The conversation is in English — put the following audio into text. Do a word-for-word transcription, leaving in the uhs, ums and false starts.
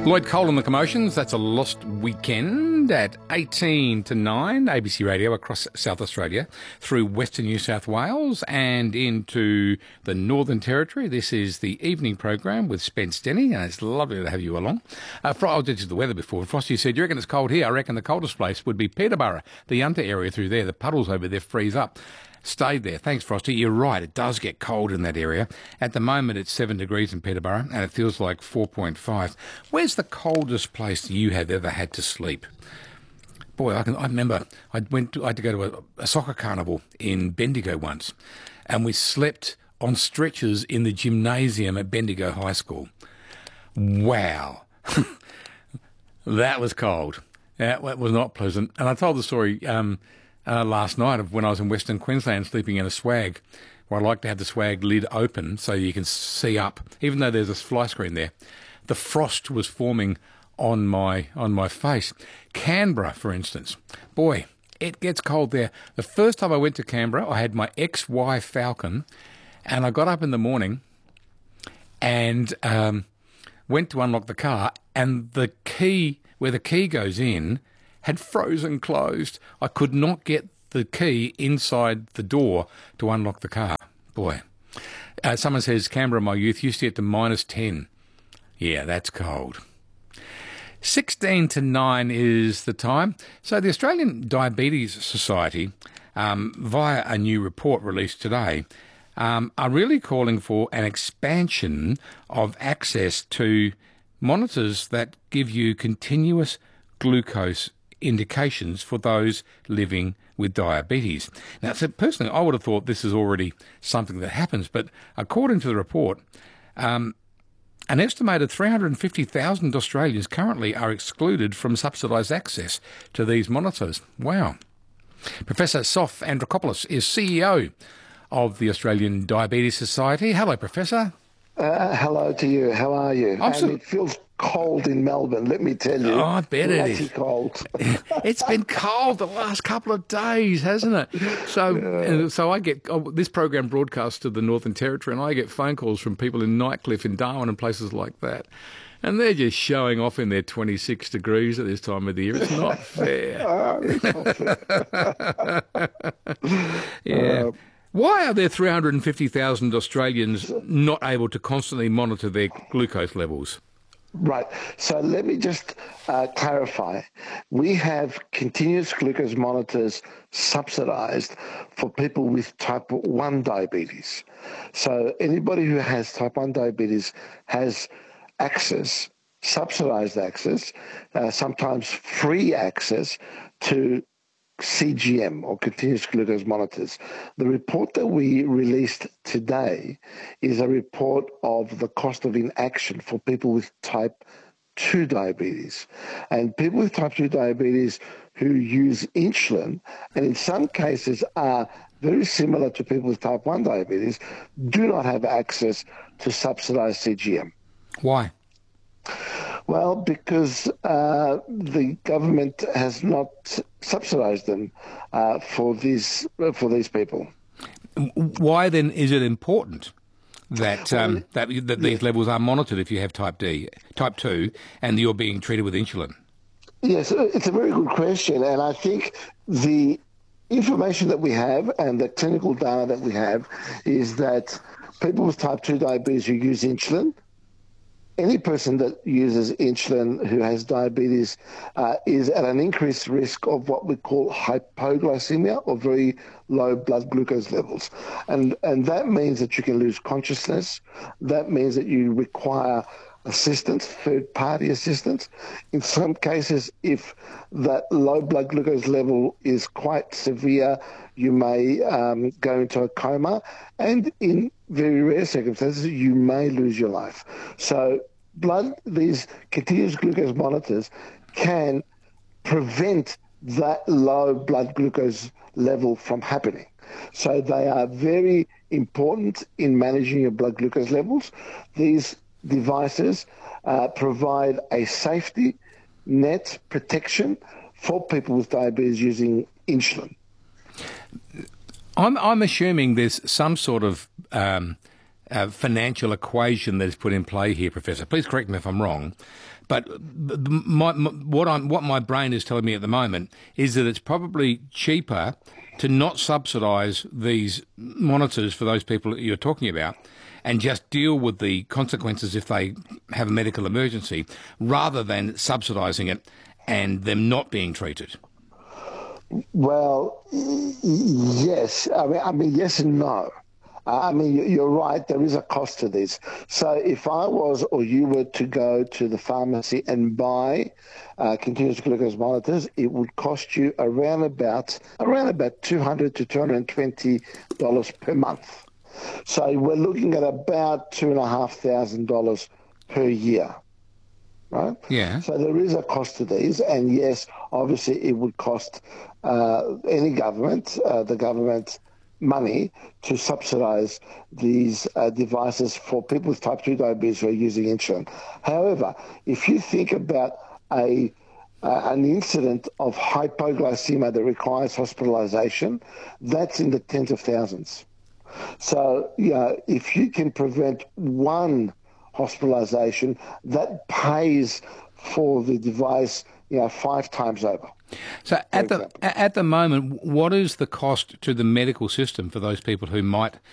Lloyd Cole and the Commotions, that's a lost weekend at eighteen to nine, A B C Radio across South Australia, through Western New South Wales and into the Northern Territory. This is the evening program with Spence Denny, and it's lovely to have you along. Uh, Fro- I did the weather before. Frosty said, you reckon it's cold here? I reckon the coldest place would be Peterborough, the Yunta area through there. The puddles over there freeze up. Stayed there. Thanks, Frosty. You're right. It does get cold in that area. At the moment, it's seven degrees in Peterborough, and it feels like four point five. Where's the coldest place you have ever had to sleep? Boy, I can. I remember I went. To, I had to go to a, a soccer carnival in Bendigo once, and we slept on stretchers in the gymnasium at Bendigo High School. Wow, that was cold. That was not pleasant. And I told the story. Um, Uh, last night of when I was in Western Queensland sleeping in a swag, where I like to have the swag lid open so you can see up, even though there's a fly screen there. The frost was forming on my on my face. Canberra, for instance, boy, it gets cold there. The first time I went to Canberra, I had my X Y Falcon, and I got up in the morning and um, went to unlock the car, and the key, where the key goes in, had frozen closed. I could not get the key inside the door to unlock the car. Boy. Uh, someone says, Canberra, my youth, used to get to minus ten. Yeah, that's cold. sixteen to nine is the time. So the Australian Diabetes Society, um, via a new report released today, um, are really calling for an expansion of access to monitors that give you continuous glucose indications for those living with diabetes. Now, so personally, I would have thought this is already something that happens, but according to the report, um, an estimated three hundred fifty thousand Australians currently are excluded from subsidised access to these monitors. Wow. Professor Sof Andrikopoulos is C E O of the Australian Diabetes Society. Hello, Professor. Uh, hello to you. How are you? I'm and so- it feels cold in Melbourne, let me tell you. Oh, I bet it Bloody is. cold. It's been cold the last couple of days, hasn't it? So, Yeah. uh, so I get oh, this program broadcasts to the Northern Territory, and I get phone calls from people in Nightcliff, in Darwin, and places like that, and they're just showing off in their twenty-six degrees at this time of the year. It's not fair. Oh, it's not fair. Yeah. Uh, Why are there three hundred fifty thousand Australians not able to constantly monitor their glucose levels? Right. So let me just uh, clarify. We have continuous glucose monitors subsidized for people with type one diabetes. So anybody who has type one diabetes has access, subsidized access, uh, sometimes free access to C G M, or continuous glucose monitors. The report that we released today is a report of the cost of inaction for people with type two diabetes. And people with type two diabetes who use insulin, and in some cases are very similar to people with type one diabetes, do not have access to subsidized C G M. Why? Well, because uh, the government has not subsidised them uh, for these for these people. Why then is it important that um, that that these levels are monitored if you have type D, type two, and you're being treated with insulin? Yes, it's a very good question, and I think the information that we have and the clinical data that we have is that people with type two diabetes who use insulin, any person that uses insulin who has diabetes uh, is at an increased risk of what we call hypoglycemia, or very low blood glucose levels. And, and that means that you can lose consciousness. That means that you require assistance, third-party assistance. In some cases, if that low blood glucose level is quite severe, you may um, go into a coma, and in very rare circumstances, you may lose your life. So blood, these continuous glucose monitors can prevent that low blood glucose level from happening. So they are very important in managing your blood glucose levels. These devices uh, provide a safety net protection for people with diabetes using insulin. I'm, I'm assuming there's some sort of um, uh, financial equation that is put in play here, Professor. Please correct me if I'm wrong. But my, my, what, I'm, what my brain is telling me at the moment is that it's probably cheaper to not subsidise these monitors for those people that you're talking about and just deal with the consequences if they have a medical emergency, rather than subsidising it and them not being treated. Well, yes. I mean, I mean yes and no. I mean, you're right, there is a cost to this. So if I was or you were to go to the pharmacy and buy uh, continuous glucose monitors, it would cost you around about around about two hundred to two hundred twenty dollars per month. So we're looking at about two thousand five hundred dollars per year. Right? Yeah. So there is a cost to these, and yes, obviously it would cost uh, any government, uh, the government, money to subsidise these uh, devices for people with type two diabetes who are using insulin. However, if you think about a uh, an incident of hypoglycemia that requires hospitalisation, that's in the tens of thousands. So, you know, if you can prevent one hospitalisation, that pays for the device, you know, five times over. So at the at the moment, what is the cost to the medical system for those people who might